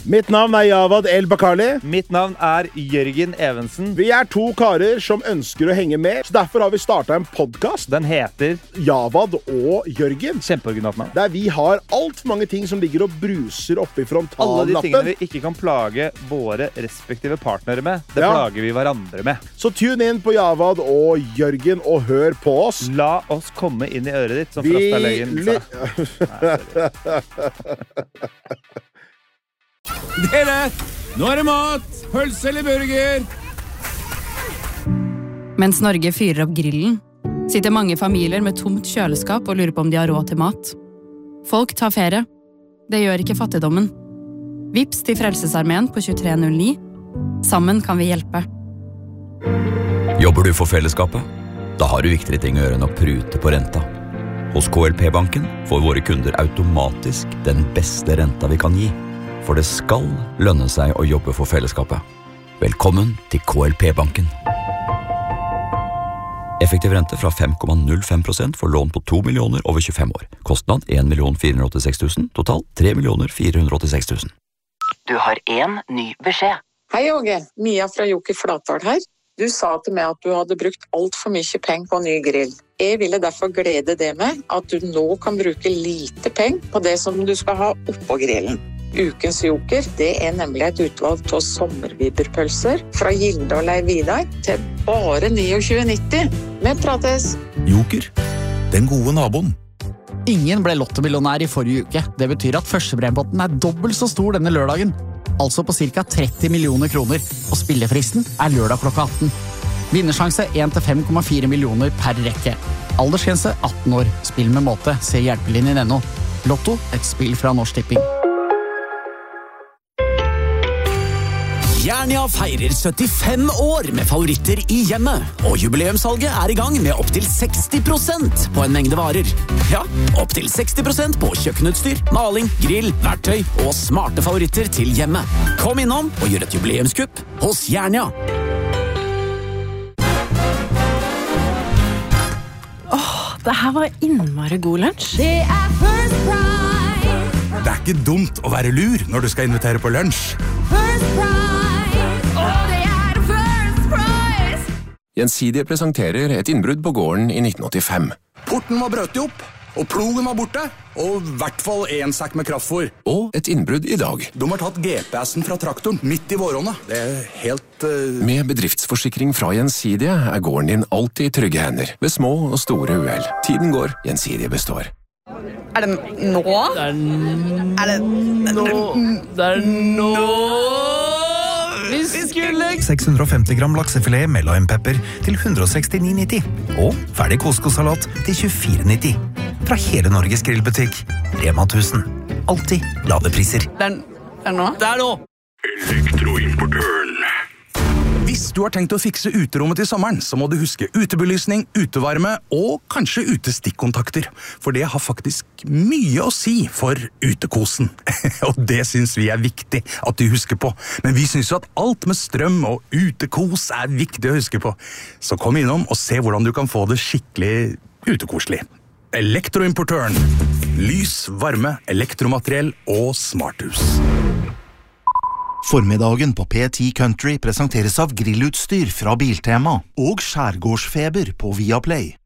Mitt navn Javad El-Bakali. Mitt navn Jørgen Evensen. Vi 2 karer som ønsker å henge med, så derfor har vi startet en podcast. Den heter Javad og Jørgen. Kjempeoriginalt navn. Der vi har alt for mange ting som ligger og bruser oppe i frontallappen. Alle de tingene vi ikke kan plage våre respektive partnere med, det plager vi hverandre med. Så tune inn på Javad og Jørgen og hør på oss. La oss komme inn i øret ditt, som Frastalegen sa. Dere, nå det mat! Pølse eller burger? Mens Norge fyrer opp grillen, sitter mange familier med tomt kjøleskap og lurer på om de har råd til mat. Folk tar ferie. Det gjør ikke fattigdommen. Vips til Frelsesarmeen på 2309. Sammen kan vi hjelpe. Jobber du for fellesskapet? Da har du viktigere ting å gjøre enn å prute på renta. Hos KLP-banken får våre kunder automatisk den beste renta vi kan gi. For det skal lønne seg å jobbe for fellesskapet. Velkommen til KLP-banken. Effektiv rente fra 5,05% for lån på 2 millioner over 25 år. Kostnad 1 486 000, total 3 486 000. Du har en ny beskjed. Hei Åge, Mia fra Joker Flatdal her. Du sa til meg at du hadde brukt alt for mye penger på ny grill. Jeg ville derfor glede deg med at du nå kan bruke lite penger på det som du skal ha oppå grillen. Ukens Joker, det nemlig et utvalg av sommerviberpølser fra Gilde og Leiv Vidar til bare 29,90. Vi prates! Joker, den gode naboen. Ingen ble lottomillionær i forrige uke. Det betyr at førstepremiepotten dobbelt så stor denne lørdagen. Altså på ca. 30 millioner kroner, og spillefristen lørdag klokka 18. Vinnersjanse 1-5,4 millioner per rekke. Aldersgrense 18 år. Spill med måte. Se hjelpelinjen.no. Lotto, et spill fra Norsk Tipping. Jernia feirer 75 år med favoritter i hjemmet, og jubileumssalget i gang med opp til 60% på en mengde varer. Ja, opp til 60% på kjøkkenutstyr, maling, grill, verktøy og smarte favoritter til hjemmet. Kom innom og gjør et jubileumskupp hos Jernia. Det her var innmari god lunsj. Det ikke dumt å være lur når du skal invitere på lunsj. Gjensidige presenterer et innbrudd på gården i 1985. Porten var brøt opp, og plogen var borte, og I hvert fall 1 sekk med kraftfôr. Og et innbrudd i dag. De har tatt GPS-en fra traktoren midt i våronna. Det helt... Med bedriftsforsikring fra Gjensidige gården din alltid I trygge hender, ved små og store uhell. Tiden går, Gjensidige består. Det nå? Det nå? Vi skulle 650 gram laksefilet med limepepper til 169,90 og ferdig couscous-salat til 24,90 fra hele Norges grillbutikk Rema 1000. Alltid lave priser. Det nå? Det nå! Elektroimportøren. Hvis du har tenkt å fikse uterommet til sommeren, så må du huske utebelysning, utevarme og kanskje utestikkontakter. For det har faktisk mye å si for utekosen. Og det synes vi viktig at du husker på. Men vi synes jo at alt med strøm og utekos viktig å huske på. Så kom innom og se hvordan du kan få det skikkelig utekoselig. Elektroimportøren. Lys, varme, elektromateriell og smarthus. Formiddagen på P10 Country presenteres av grillutstyr fra Biltema og skjærgårdsfeber på Viaplay.